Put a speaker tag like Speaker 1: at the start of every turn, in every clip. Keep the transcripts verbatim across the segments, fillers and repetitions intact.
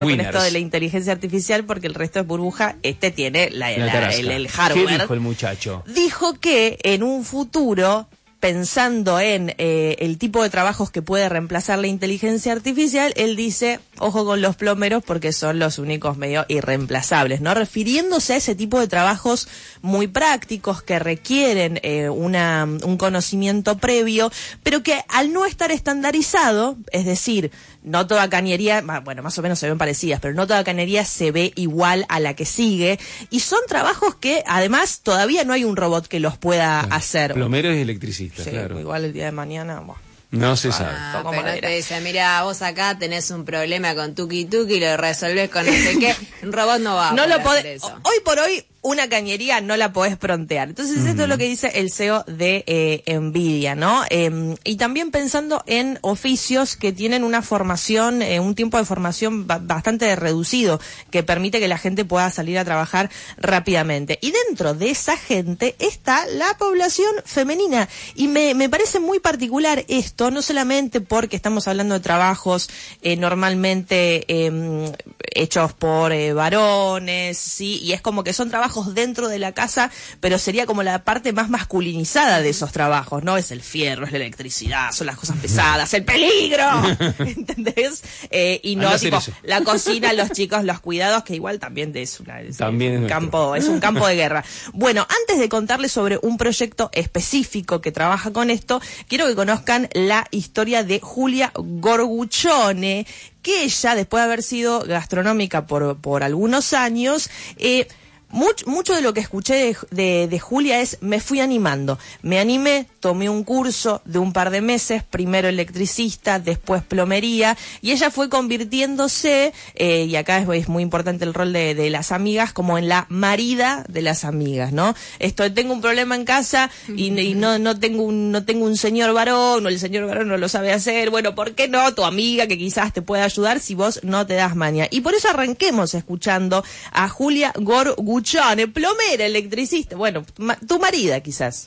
Speaker 1: con esto de la inteligencia artificial, porque el resto es burbuja. Este tiene la, la, la, el, el hardware.
Speaker 2: ¿Qué dijo el muchacho?
Speaker 1: Dijo que en un futuro, pensando en eh, el tipo de trabajos que puede reemplazar la inteligencia artificial, él dice, ojo con los plomeros porque son los únicos medio irreemplazables, ¿no? Refiriéndose a ese tipo de trabajos muy prácticos que requieren eh, una, un conocimiento previo, pero que al no estar estandarizado, es decir, no toda cañería, bueno, más o menos se ven parecidas, pero no toda cañería se ve igual a la que sigue, y son trabajos que además todavía no hay un robot que los pueda
Speaker 2: claro.
Speaker 1: hacer.
Speaker 2: Plomero y electricista,
Speaker 1: sí,
Speaker 2: claro.
Speaker 1: Igual el día de mañana, bueno.
Speaker 2: No se sabe.
Speaker 3: Ah, pero te dice, mira, vos acá tenés un problema con Tuki Tuki y lo resolvés con no sé qué, un robot no va a
Speaker 1: no
Speaker 3: poder
Speaker 1: lo podés,
Speaker 3: hacer eso.
Speaker 1: Hoy por hoy, una cañería no la podés prontear. Entonces, mm. esto es lo que dice el C E O de eh, Nvidia, ¿no? Eh, y también pensando en oficios que tienen una formación, eh, un tiempo de formación ba- bastante reducido, que permite que la gente pueda salir a trabajar rápidamente. Y dentro de esa gente está la población femenina. Y me, me parece muy particular esto, no solamente porque estamos hablando de trabajos eh, normalmente eh, hechos por eh, varones, ¿sí? Y es como que son trabajos dentro de la casa, pero sería como la parte más masculinizada de esos trabajos, ¿no? Es el fierro, es la electricidad, son las cosas pesadas, el peligro, ¿entendés? Eh, y no tipo la cocina, los chicos, los cuidados, que igual también es, una, es,
Speaker 2: también
Speaker 1: es un
Speaker 2: es
Speaker 1: campo, es un campo de guerra. Bueno, antes de contarles sobre un proyecto específico que trabaja con esto, quiero que conozcan la historia de Julia Gorguccione, que ella, después de haber sido gastronómica por, por algunos años, eh, Much, mucho de lo que escuché de, de, de Julia es, me fui animando, me animé, tomé un curso de un par de meses, primero electricista, después plomería, y ella fue convirtiéndose, eh, y acá es, es muy importante el rol de, de las amigas, como en la marida de las amigas, ¿no? Esto, tengo un problema en casa y, y no, no tengo un, no tengo un señor varón, o el señor varón no lo sabe hacer, bueno, ¿por qué no? Tu amiga que quizás te pueda ayudar si vos no te das maña. Y por eso arranquemos escuchando a Julia Gorguccione, plomera, electricista, bueno, ma- tu marida quizás.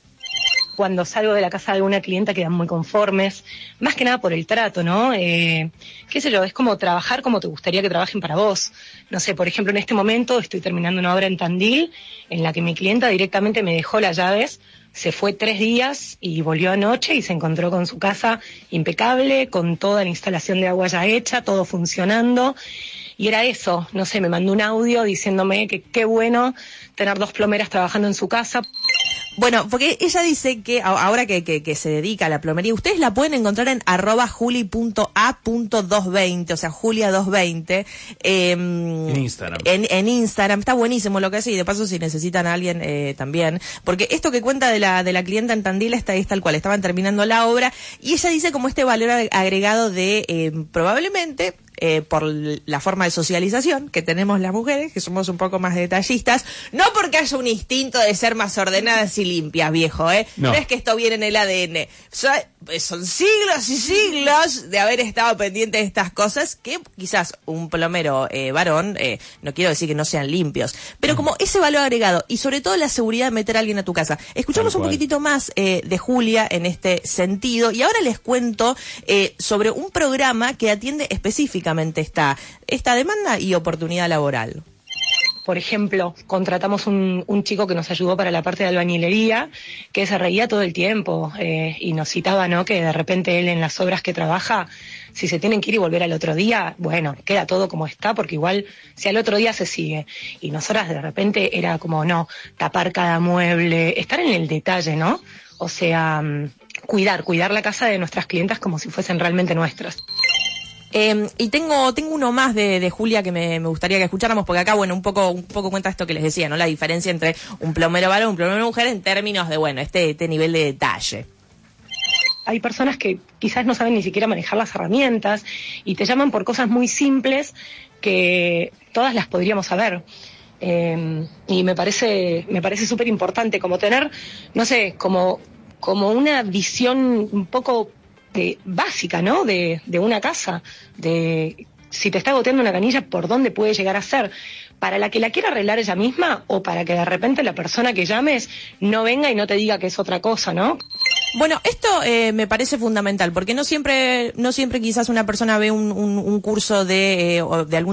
Speaker 4: Cuando salgo de la casa de alguna clienta quedan muy conformes, más que nada por el trato, ¿no? Eh, qué sé yo, es como trabajar como te gustaría que trabajen para vos. No sé, por ejemplo, en este momento estoy terminando una obra en Tandil, en la que mi clienta directamente me dejó las llaves, se fue tres días y volvió anoche y se encontró con su casa impecable, con toda la instalación de agua ya hecha, todo funcionando. Y era eso, no sé, me mandó un audio diciéndome que qué bueno tener dos plomeras trabajando en su casa.
Speaker 1: Bueno, porque ella dice que ahora que, que, que se dedica a la plomería, ustedes la pueden encontrar en arroba juli punto a punto doscientos veinte, o sea, Julia doscientos veinte. Eh,
Speaker 2: en Instagram.
Speaker 1: En, en Instagram, está buenísimo lo que hace, y de paso si necesitan a alguien eh, también. Porque esto que cuenta de la de la clienta en Tandil está, es tal cual, estaban terminando la obra, y ella dice como este valor agregado de eh, probablemente... Eh, por la forma de socialización que tenemos las mujeres, que somos un poco más detallistas, no porque haya un instinto de ser más ordenadas y limpias, viejo, ¿eh? No, no es que esto viene en el A D N. So, son siglos y siglos de haber estado pendiente de estas cosas, que quizás un plomero eh, varón, eh, no quiero decir que no sean limpios, pero como ese valor agregado, y sobre todo la seguridad de meter a alguien a tu casa. Escuchamos un poquitito más eh, de Julia en este sentido, y ahora les cuento eh, sobre un programa que atiende específicamente Esta, esta demanda y oportunidad laboral.
Speaker 4: Por ejemplo, contratamos un, un chico que nos ayudó para la parte de albañilería, que se reía todo el tiempo eh, y nos citaba, ¿no? Que de repente él en las obras que trabaja, si se tienen que ir y volver al otro día, bueno, queda todo como está, porque igual si al otro día se sigue. Y nosotras de repente era como, no, tapar cada mueble, estar en el detalle, ¿no? O sea, um, cuidar, cuidar la casa de nuestras clientas como si fuesen realmente nuestras.
Speaker 1: Eh, y tengo tengo uno más de, de Julia que me, me gustaría que escucháramos, porque acá, bueno, un poco un poco cuenta esto que les decía, ¿no? La diferencia entre un plomero varón y un plomero mujer en términos de, bueno, este, este nivel de detalle.
Speaker 4: Hay personas que quizás no saben ni siquiera manejar las herramientas y te llaman por cosas muy simples que todas las podríamos saber. Eh, y me parece me parece súper importante como tener, no sé, como, como una visión un poco... De, básica, ¿no? De, de una casa, de si te está goteando una canilla, ¿por dónde puede llegar a ser? Para la que la quiera arreglar ella misma, o para que de repente la persona que llames no venga y no te diga que es otra cosa, ¿no?
Speaker 1: Bueno, esto eh, me parece fundamental, porque no siempre no siempre quizás una persona ve un, un, un curso de, eh, de algún